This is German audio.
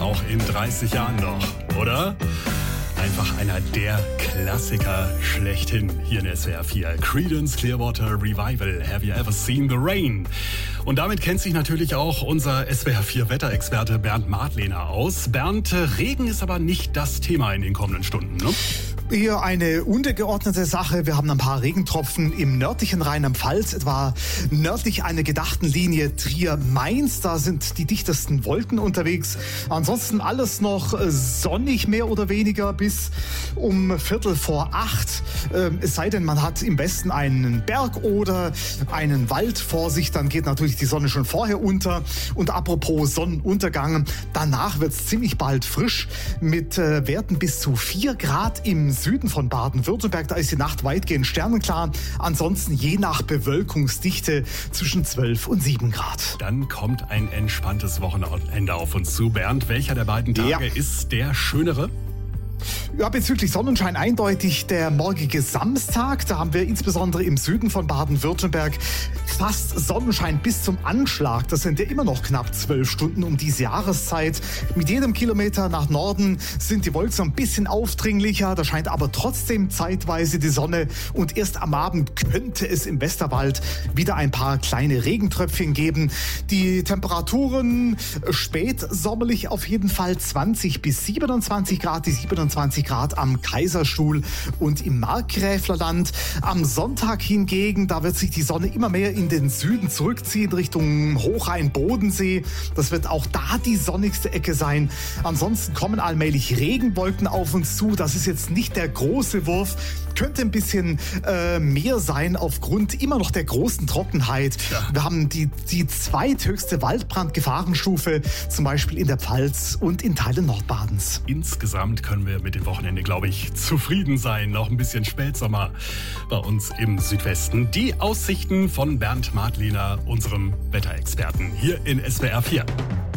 auch in 30 Jahren noch, oder? Einfach einer der Klassiker schlechthin hier in SWR 4. Creedence Clearwater Revival. Have you ever seen the rain? Und damit kennt sich natürlich auch unser SWR 4 Wetterexperte Bernd Martlehner aus. Bernd, Regen ist aber nicht das Thema in den kommenden Stunden, ne? Eher eine untergeordnete Sache. Wir haben ein paar Regentropfen im nördlichen Rheinland-Pfalz, etwa nördlich einer gedachten Linie Trier-Mainz. Da sind die dichtesten Wolken unterwegs. Ansonsten alles noch sonnig, mehr oder weniger, bis um 7:45. Es sei denn, man hat im Westen einen Berg oder einen Wald vor sich, dann geht natürlich die Sonne schon vorher unter. Und apropos Sonnenuntergang, danach wird es ziemlich bald frisch mit Werten bis zu 4 Grad im Süden von Baden-Württemberg. Da ist die Nacht weitgehend sternenklar. Ansonsten je nach Bewölkungsdichte zwischen 12 und 7 Grad. Dann kommt ein entspanntes Wochenende auf uns zu. Bernd, welcher der beiden Tage ist der schönere? Ja, bezüglich Sonnenschein eindeutig der morgige Samstag. Da haben wir insbesondere im Süden von Baden-Württemberg fast Sonnenschein bis zum Anschlag. Das sind ja immer noch knapp 12 Stunden um diese Jahreszeit. Mit jedem Kilometer nach Norden sind die Wolken so ein bisschen aufdringlicher. Da scheint aber trotzdem zeitweise die Sonne. Und erst am Abend könnte es im Westerwald wieder ein paar kleine Regentröpfchen geben. Die Temperaturen spätsommerlich auf jeden Fall 20 bis 27 Grad. Die 27 Grad am Kaiserstuhl und im Markgräflerland. Am Sonntag hingegen, da wird sich die Sonne immer mehr in den Süden zurückziehen, Richtung Hochrhein-Bodensee. Das wird auch da die sonnigste Ecke sein. Ansonsten kommen allmählich Regenwolken auf uns zu. Das ist jetzt nicht der große Wurf. Könnte ein bisschen mehr sein aufgrund immer noch der großen Trockenheit. Ja. Wir haben die zweithöchste Waldbrandgefahrenstufe, zum Beispiel in der Pfalz und in Teilen Nordbadens. Insgesamt können wir mit dem Wochenende, glaube ich, zufrieden sein. Noch ein bisschen Spätsommer bei uns im Südwesten. Die Aussichten von Bernd Martlehner, unserem Wetterexperten, hier in SWR 4.